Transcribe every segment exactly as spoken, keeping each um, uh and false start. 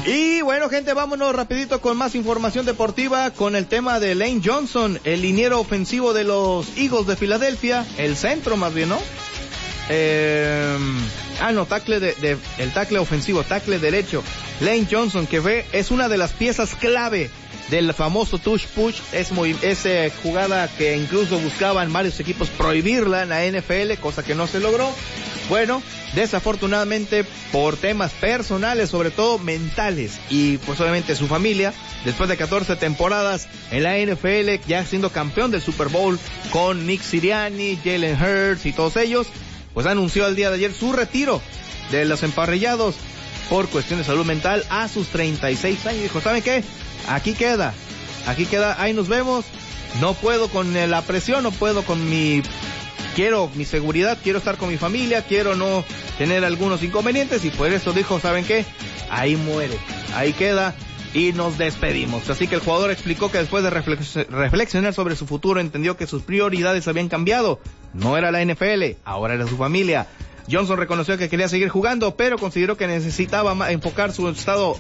Y bueno, gente, vámonos rapidito con más información deportiva con el tema de Lane Johnson, el liniero ofensivo de los Eagles de Filadelfia, el centro más bien, ¿no? Eh, ah, no, tackle de, de, el tackle ofensivo, tackle derecho, Lane Johnson, que fue, es una de las piezas clave del famoso touch push, es muy, esa jugada que incluso buscaban varios equipos prohibirla en la N F L, cosa que no se logró. Bueno, desafortunadamente por temas personales, sobre todo mentales, y pues obviamente su familia, después de catorce temporadas en la N F L, ya siendo campeón del Super Bowl con Nick Sirianni, Jalen Hurts y todos ellos, pues anunció el día de ayer su retiro de los emparrillados por cuestiones de salud mental a sus treinta y seis años. Dijo, ¿saben qué? Aquí queda, aquí queda, ahí nos vemos, no puedo con la presión, no puedo con mi, quiero mi seguridad, quiero estar con mi familia, quiero no tener algunos inconvenientes, y por eso dijo, ¿saben qué? Ahí muere, ahí queda, y nos despedimos. Así que el jugador explicó que después de reflex- reflexionar sobre su futuro, entendió que sus prioridades habían cambiado, no era la N F L, ahora era su familia. Johnson reconoció que quería seguir jugando, pero consideró que necesitaba enfocar su estado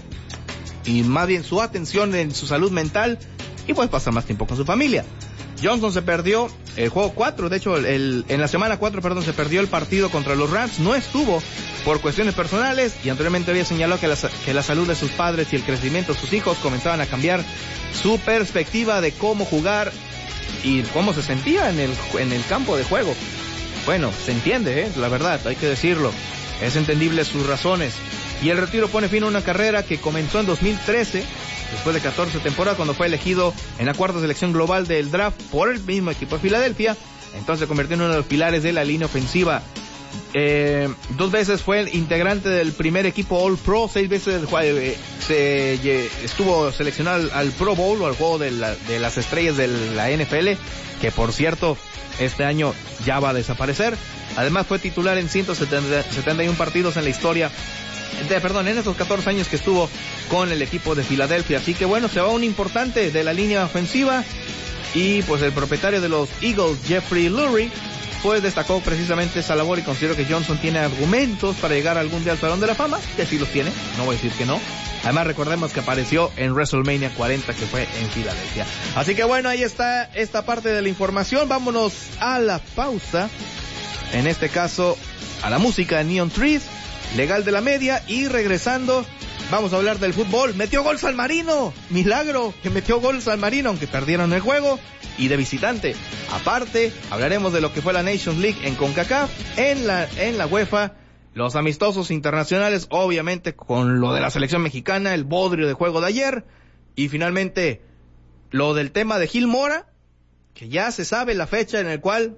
y más bien su atención en su salud mental y pues pasar más tiempo con su familia. Johnson se perdió el juego cuatro, de hecho el, en la semana cuatro, perdón, se perdió el partido contra los Rams, no estuvo por cuestiones personales, y anteriormente había señalado que la, que la salud de sus padres y el crecimiento de sus hijos comenzaban a cambiar su perspectiva de cómo jugar y cómo se sentía en el, en el campo de juego. Bueno, se entiende, ¿eh? La verdad, hay que decirlo, es entendible sus razones. Y el retiro pone fin a una carrera que comenzó en dos mil trece, después de catorce temporadas, cuando fue elegido en la cuarta selección global del draft por el mismo equipo de Filadelfia. Entonces se convirtió en uno de los pilares de la línea ofensiva. Eh, dos veces fue el integrante del primer equipo All Pro, seis veces eh, se eh, estuvo seleccionado al, al Pro Bowl, o al juego de, la, de las estrellas de la N F L, que por cierto este año ya va a desaparecer. Además fue titular en ciento setenta y uno partidos en la historia De, perdón, en esos catorce años que estuvo con el equipo de Filadelfia. Así que bueno, se va un importante de la línea ofensiva, y pues el propietario de los Eagles, Jeffrey Lurie, pues destacó precisamente esa labor y considero que Johnson tiene argumentos para llegar algún día al Salón de la Fama, que sí los tiene, no voy a decir que no. Además recordemos que apareció en WrestleMania cuarenta, que fue en Filadelfia. Así que bueno, ahí está esta parte de la información. Vámonos a la pausa, en este caso a la música de Neon Trees, Legal de la Media, y regresando vamos a hablar del fútbol. Metió gol San Marino, milagro que metió gol San Marino, aunque perdieron el juego y de visitante. Aparte hablaremos de lo que fue la Nations League en CONCACAF, en la en la UEFA, los amistosos internacionales, obviamente con lo de la selección mexicana, el bodrio de juego de ayer, y finalmente lo del tema de Gil Mora, que ya se sabe la fecha en el cual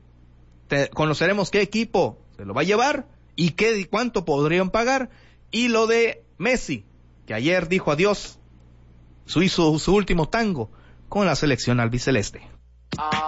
te, conoceremos qué equipo se lo va a llevar y qué y cuánto podrían pagar, y lo de Messi, que ayer dijo adiós, su hizo su último tango con la selección albiceleste.